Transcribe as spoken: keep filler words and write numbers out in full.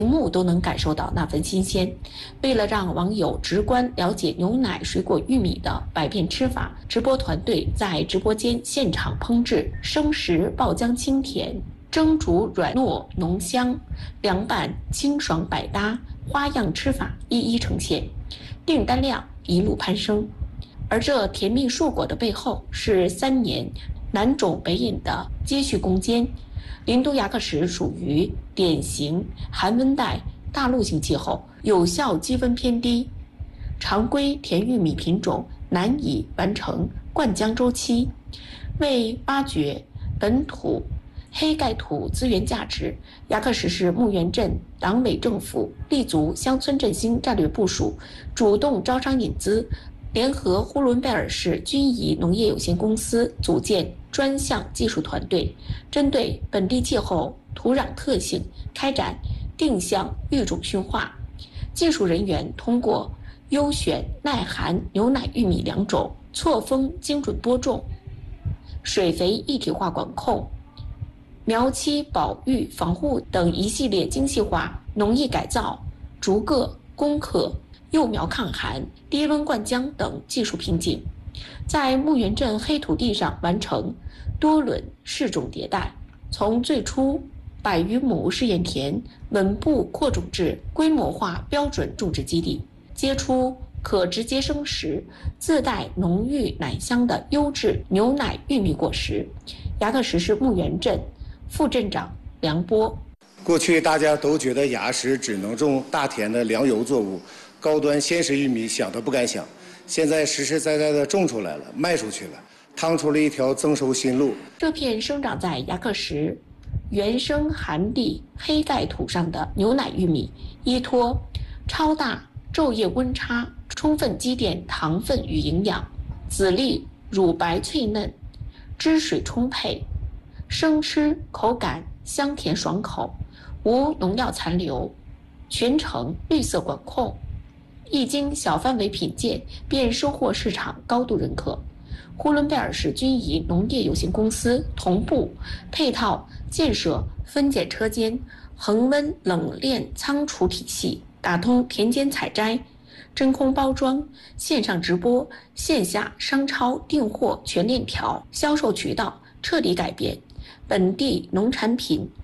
目都能感受到那份新鲜。为了让网友直观了解牛奶、水果、玉米的百变吃法，直播团队在直播间现场烹制，生食爆浆清甜，蒸煮软糯浓香，凉拌清爽百搭，花样吃法一一呈现，订单量一路攀升。而这甜蜜硕果的背后，是三年南种北引的接续攻坚。林都牙克石属于典型寒温带大陆性气候，有效积温偏低，常规甜玉米品种难以完成灌浆周期。为挖掘本土黑盖土资源价值，牙克石市木源镇党委政府立足乡村振兴战略部署，主动招商引资，联合呼伦贝尔市军仪农业有限公司组建专项技术团队，针对本地气候、土壤特性开展定向育种驯化。技术人员通过优选耐寒牛奶玉米两种，错峰精准播种，水肥一体化管控，苗期保育防护等一系列精细化农艺改造，逐个攻克幼苗抗寒、低温灌浆等技术瓶颈，在木源镇黑土地上完成多轮试种迭代，从最初百余亩试验田稳步扩种至规模化标准种植基地，结出可直接生食、自带浓郁奶香的优质牛奶玉米果实。牙克石市木源镇副镇长梁波： 过去大家都觉得牙石只能种大田的粮油作物，高端鲜食玉米想都不敢想，现在实实在在的种出来了，卖出去了，趟出了一条增收新路。 这片生长在牙克石原生寒地黑盖土上的牛奶玉米，依托超大昼夜温差，充分积淀糖分与营养，籽粒乳白脆嫩，汁水充沛，生吃口感香甜爽口，无农药残留，全程绿色管控。一经小范围品鉴，便收获市场高度认可。呼伦贝尔市军仪农业有限公司同步配套建设分拣车间、恒温冷链仓储体系，打通田间采摘、真空包装、线上直播、线下商超订货全链条销售渠道，彻底改变本地农产品